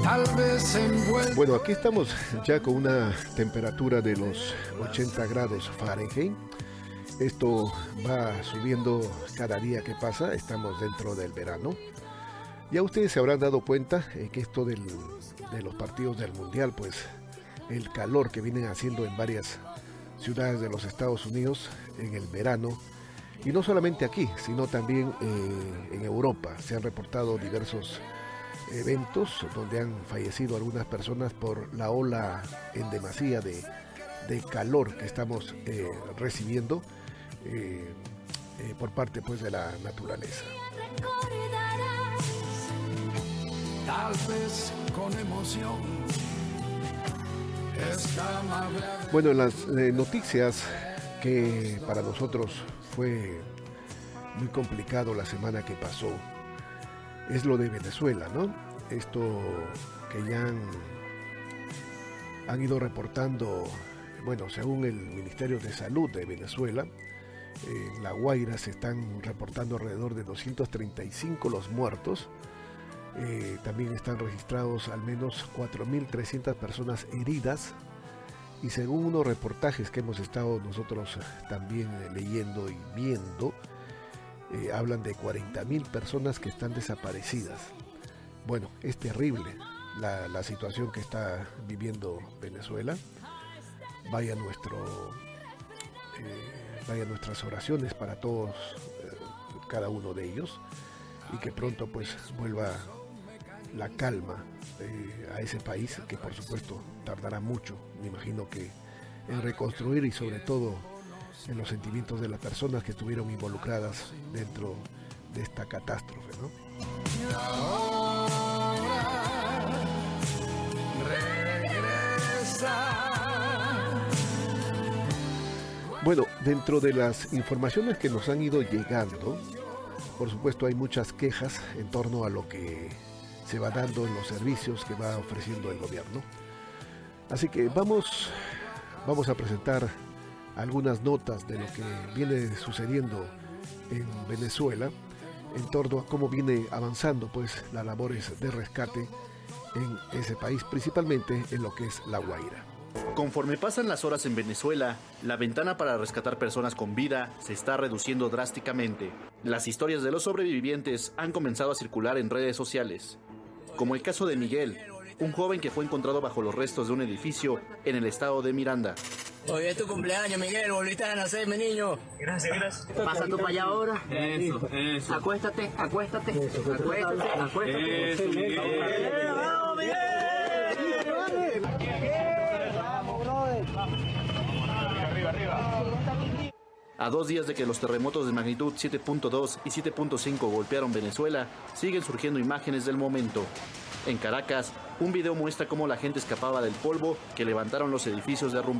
tal vez envuelto. Bueno, aquí estamos ya con una temperatura de los 80 grados Fahrenheit. Esto va subiendo cada día que pasa, estamos dentro del verano. Ya ustedes se habrán dado cuenta que esto de los partidos del Mundial, pues el calor que vienen haciendo en varias ciudades de los Estados Unidos en el verano, y no solamente aquí, sino también en Europa. Se han reportado diversos eventos donde han fallecido algunas personas por la ola en demasía de calor que estamos recibiendo por parte pues de la naturaleza. Tal vez con emoción. Bueno, en las noticias que para nosotros fue muy complicado la semana que pasó es lo de Venezuela, ¿no? Esto que ya han ido reportando, bueno, según el Ministerio de Salud de Venezuela, en La Guaira se están reportando alrededor de 235 los muertos. También están registrados al menos 4.300 personas heridas, y según unos reportajes que hemos estado nosotros también leyendo y viendo, hablan de 40.000 personas que están desaparecidas. Bueno, es terrible la situación que está viviendo Venezuela. Vaya nuestras oraciones para todos, cada uno de ellos, y que pronto pues vuelva la calma a ese país, que por supuesto tardará mucho, me imagino, que en reconstruir, y sobre todo en los sentimientos de las personas que estuvieron involucradas dentro de esta catástrofe, ¿no? Bueno, dentro de las informaciones que nos han ido llegando, por supuesto hay muchas quejas en torno a lo que se va dando en los servicios que va ofreciendo el gobierno. Así que vamos a presentar algunas notas de lo que viene sucediendo en Venezuela en torno a cómo viene avanzando pues las labores de rescate en ese país, principalmente en lo que es La Guaira. Conforme pasan las horas en Venezuela, la ventana para rescatar personas con vida se está reduciendo drásticamente. Las historias de los sobrevivientes han comenzado a circular en redes sociales, como el caso de Miguel, un joven que fue encontrado bajo los restos de un edificio en el estado de Miranda. Hoy es tu cumpleaños, Miguel, volviste a nacer, mi niño. Gracias. Pasa tú para allá ahora. Eso. Acuéstate. Eso. Acuéstate. ¡Vamos, Miguel! A 2 días de que los terremotos de magnitud 7.2 y 7.5 golpearon Venezuela, siguen surgiendo imágenes del momento. En Caracas, un video muestra cómo la gente escapaba del polvo que levantaron los edificios derrumbados.